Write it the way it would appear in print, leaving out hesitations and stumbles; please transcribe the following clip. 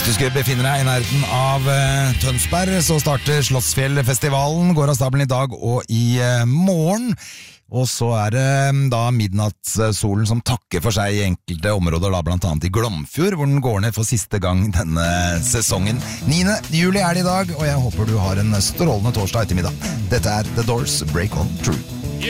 Hvis du skulle befinne deg i nærheten av Tønsberg, så starter Slottsfjellfestivalen, går av stabelen i dag og i morgen. Og så det da midnattssolen som takker for seg i enkelte områder, da blant annet i Glomfjord, hvor den går ned for siste gang denne sesongen. 9. juli det i dag, og jeg håper du har en strålende torsdag ettermiddag. Dette The Doors, Break On Through.